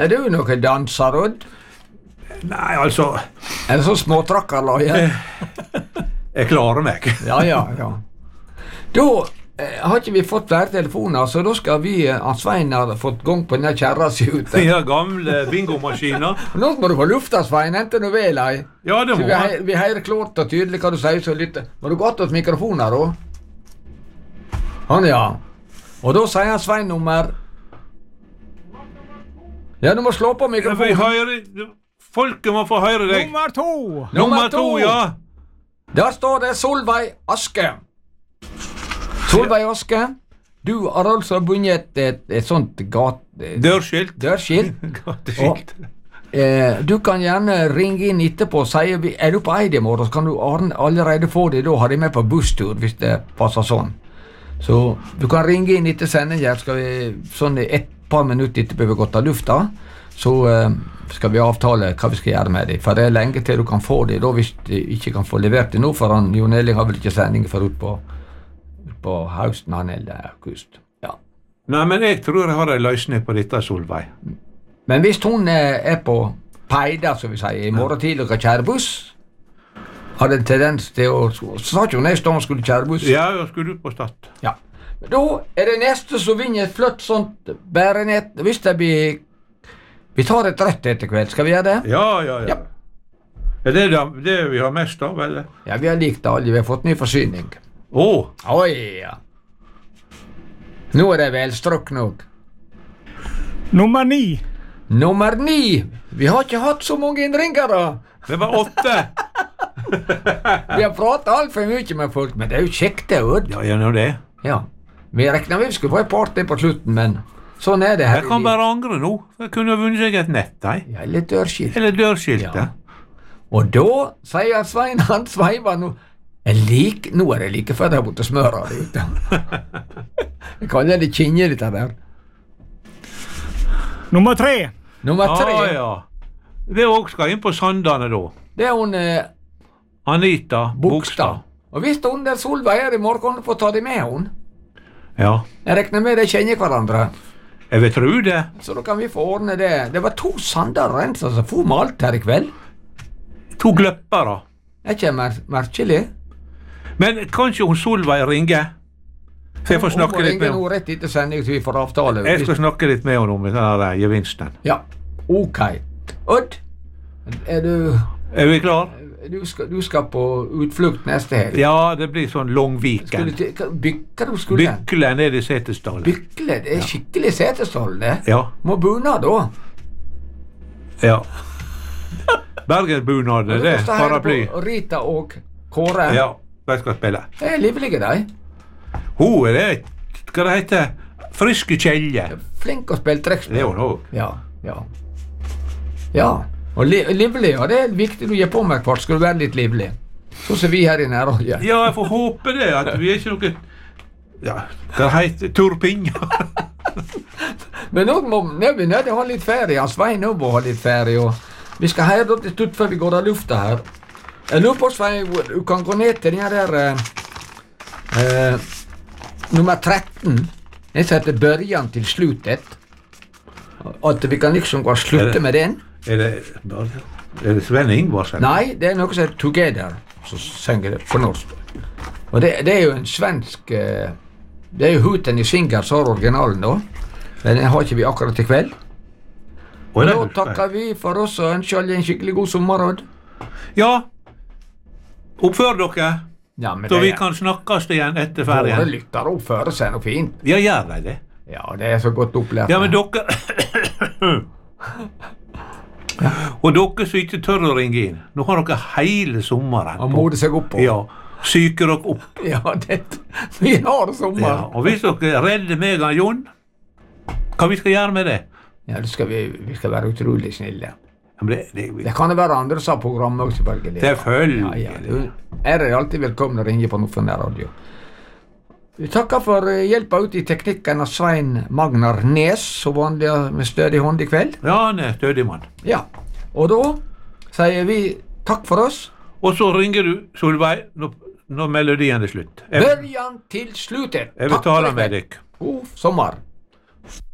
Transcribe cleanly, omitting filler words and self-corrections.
du noe danser, Odd? Nei, altså... Er det så småtrakkerlaget? Jeg klarer meg. Ja. Da har ikke vi fått flere telefoner, så da skal vi, Svein har fått gang på denne kjerra si ute. Ja, gamle bingomaskiner. Nå må du få lufta, Svein, enten du vil, ei. Ja, det må vi hører klart og tydelig hva du sier, så lytte. Må du gå til mikrofoner, da? Han, ja. Og da sier Svein nummer... Ja, du må slå på mikrofonen. Folket må få høre deg. Nummer 2, ja. Der står det Solveig Aske. Solveig Aske, du har altså bunnet et sånt Dørskilt. Gateskilt. Du kan gjerne ringe inn etterpå og si, er du på Eid i morgen, så kan du allerede få det, da har de med på busstur, hvis det passer sånn. Så du kan ringe inn etter sendingen, skal vi, sånn et par minutter etterpå vi har gått av lufta, så skal vi avtale hva vi skal gjøre med det, for det er lenge til du kan få det, da hvis du ikke kan få levert det nå, for Jon Elling har vel ikke sending for ut på høsten, han eller august. Ja. Nei, men jeg tror jeg har en løsning på dette, Solveig. Men hvis hun er på peida, som vi sier, i morgen tidlig og kjære buss, har det tendens til å... Så sa ikke hun neste år skulle kjære buss? Ja, jeg skulle ut på Stad. Ja. Da er det neste som vinner et flott sånt bærenett. Hvis det blir... Vi tar et rødt etter kveld, skal vi gjøre det? Ja. Er det vi har mest av, eller? Ja, vi har likt det alle, vi har fått ny forsyning. Oi, ja. Nå er det vel strøk nok. Nummer 9. Nummer 9. Vi har ikke hatt så mange innringere. Det var 8. Vi har pratet alt for mye med folk, men det er jo kjekt det, Odd. Ja, nå det. Ja. Vi rekner vi skulle få et party på slutten, men sånn er det her. Jeg kan bare angre nå. Jeg kunne vunnet seg et nett, Ja, eller dørskilt. Ja. Og da sier Svein, han sveiver nå. Nå er det like før jeg har bort smøra det ute. Jeg kaller det kinje litt av der. Nummer 3. Ja. Det også skal inn på Sandane da. Det er hun Anita Bogstad. Og hvis hun der Solveig er i morgen, kan du få ta det med hun. Ja. Jeg regner med de kjenner hverandre. Jeg vil tro det. Så da kan vi få ordne det. Det var 2 sandarenser som får med alt her i kveld. 2 gløppere. Er ikke merkelig? Men kanskje hun Solveig ringer? Så jeg får snakke litt med henne. Hun må ringe nå rett etter sending, så vi får avtale. Jeg skal snakke litt med henne om denne gevinsten. Ja, ok. Odd, er du... Er vi klar? Du skal på utflukt neste helg. Ja, det blir sånn Longviken. Bykle ned i Setesdal. Bykle? Det er skikkelig Setesdal, det? Ja. Må bunad da. Ja. Bergensbunad, det er paraply. Rita og Kåre. Ja, de skal spille. Det er livlige, de. Hun er det, hva det heter, friske kjelje. Flink å spille trekkspill. Det er hun også. Ja. Og livlig, ja, det er viktig du gir på meg hvert, skal du være litt livlig. Så ser vi her i nærholdet. Ja, jeg får håpe det, at vi er ikke noe, hva det heter, turpinja. Men nå er vi nødt til å ha litt ferie, Svein nå må ha litt ferie, og vi skal høre det til før vi går av lufta her. Jeg lurer på, Svein, du kan gå ned til denne der, nummer 13, den heter Børjan til slutet, at vi kan liksom gå og slutte med den. Er det Sven Ingvarsen? Nei, det er noe som heter Together, som synger det på norsk. Og det er jo en svensk... det er jo Huten i Singer som har originalen da. Men den har ikke vi akkurat i kveld. Og nå takker vi for oss og ønsker alle en skikkelig god sommerråd. Ja, oppfør dere. Ja, så vi kan snakkes igjen etter ferien. Våre lytter oppfører seg noe fint. Ja, gjør de det? Ja, det er så godt opplært. Ja, men dere... Og dere som ikke tør å ringe inn, nå har dere hele sommeren og mode seg opp på. Ja, syker dere opp. Ja, vi har sommer. Ja, og hvis dere redder meg og Jon, hva vi skal gjøre med det? Ja, vi skal være utrolig snille. Ja, det kan det være andre som har programmet også, selvfølgelig. Selvfølgelig. Ja, du er alltid velkommen å ringe på Noffen Radio. Vi takker for hjelpa ut i teknikken av Svein Magnar Nes, så vanlig med stødig hånd i kveld. Ja, han er stødig mann. Ja, og da sier vi takk for oss. Og så ringer du, Solveig, når melodien er slutt. Børjan til slutet. Jeg vil tale med deg. God sommer.